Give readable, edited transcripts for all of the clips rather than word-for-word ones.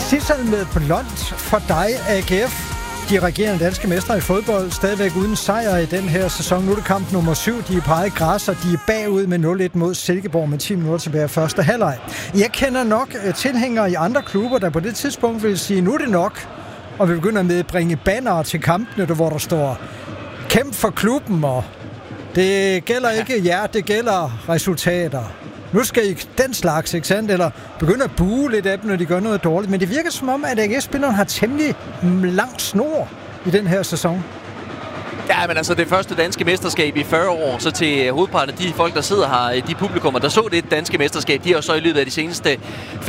Sissel med blondt for dig, AGF. De regerende danske mestre i fodbold stadigvæk uden sejr i den her sæson. Nu er det kamp nummer 7. De er på eget græs, og de er bagud med 0-1 mod Silkeborg med 10 minutter tilbage af første halvleg. Jeg kender nok tilhængere i andre klubber, der på det tidspunkt vil sige, nu er det nok. Og vi begynder med at bringe bannere til kampene, hvor der står kæmp for klubben, og det gælder ikke jer, det gælder resultater. Nu skal I den slags, ikke sandt? Eller begynde at buge lidt af dem, når de gør noget dårligt. Men det virker som om, at AGF-spilleren har temmelig langt snor i den her sæson. Ja, men altså det første danske mesterskab i 40 år, så til hovedparten af de folk, der sidder her, de publikummer, der så det danske mesterskab, de har jo så i løbet af de seneste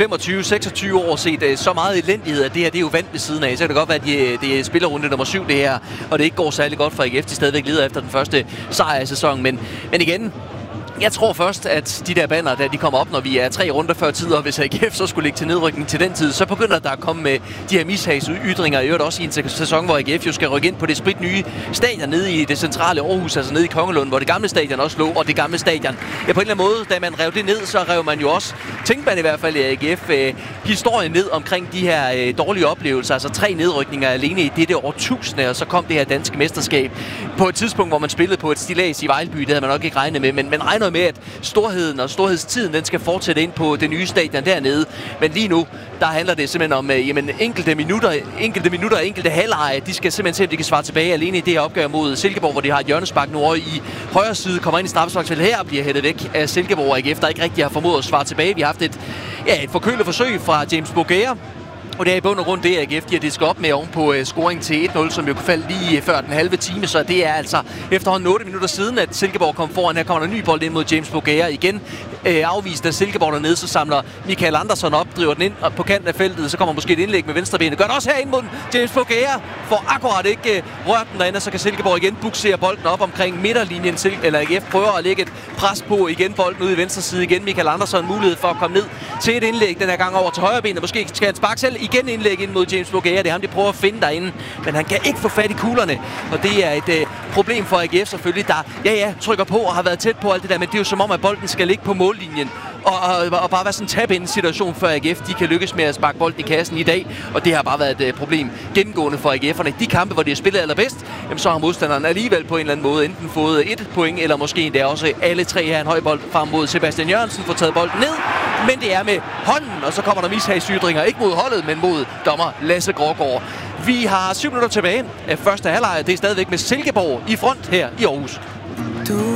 25-26 år set så meget elendighed, at det her, det er jo vant ved siden af. Så kan det godt være, at det er spillerrunde nummer 7, det her, og det ikke går særlig godt for AGF. De stadigvæk lider efter den første sejr i sæsonen, men igen, jeg tror først, at de der banner, der de kommer op, når vi er 3 runder før tid, og hvis AGF så skulle ligge til nedrykning til den tid, så begynder der at komme med de her mishagsytringer. I øvrigt også i en sæson, hvor AGF jo skal rykke ind på det spritnye stadion nede i det centrale Aarhus, altså nede i Kongelund, hvor det gamle stadion også lå, og det gamle stadion. Ja, på en eller anden måde, da man rev det ned, så rev man jo også, tænkte man i hvert fald i AGF, historien ned omkring de her dårlige oplevelser, altså 3 nedrykninger alene i dette årtusinde, og så kom det her danske mesterskab på et tidspunkt, hvor man spillede på et stillads i Vejlby. Det havde man nok ikke regnet med, men man regner med, at storheden og storhedstiden, den skal fortsætte ind på det nye stadion dernede. Men lige nu, der handler det simpelthen om enkelte minutter, enkelte halvleje. De skal simpelthen se, om de kan svare tilbage alene i det her opgør mod Silkeborg, hvor de har et hjørnespark nu over i højre side, kommer ind i straffesparksfeltet her og bliver hættet væk af Silkeborg og AGF, der ikke rigtig har formået at svare tilbage. Vi har haft et forkølet forsøg fra James Bougere. Og det er i bund og grund det, AGF de har disket op med oven på scoring til 1-0, som jo faldt lige før den halve time. Så det er altså efterhånden 8 minutter siden, at Silkeborg kom foran. Her kommer der en ny bold ind mod James Bougere. Igen afvist af Silkeborg dernede, så samler Michael Andersson op, driver den ind på kanten af feltet. Så kommer måske et indlæg med venstrebenet. Gør det også herinde mod den. James Bougere får akkurat ikke rørt den derinde, så kan Silkeborg igen buksere bolden op omkring midterlinjen. Eller AGF prøver at lægge et pres på igen, bolden ude i venstre side igen. Michael Andersson mulighed for at komme ned til et indlæg den her gang over til højre benet. Måske skal han sparke selv igen indlæg ind mod James Bougere. Det er ham, de prøver at finde derinde, men han kan ikke få fat i kuglerne. Og det er et problem for AGF selvfølgelig, der trykker på og har været tæt på alt det der, men det er jo som om, at bolden skal ligge på mållinjen. Og bare være sådan en tab-in-situation, før AGF de kan lykkes med at sparke bolden i kassen i dag. Og det har bare været et problem gennemgående for AGF'erne. De kampe, hvor de har spillet allerbedst, jamen, så har modstanderen alligevel på en eller anden måde enten fået 1 point, eller måske endda også alle 3 her en høj bold frem mod Sebastian Jørgensen, får taget bolden ned. Men det er med hånden, og så kommer der mishagsytringer, ikke mod holdet, men mod dommer Lasse Grågaard. Vi har 7 minutter tilbage af første halvleg. Det er stadigvæk med Silkeborg i front her i Aarhus.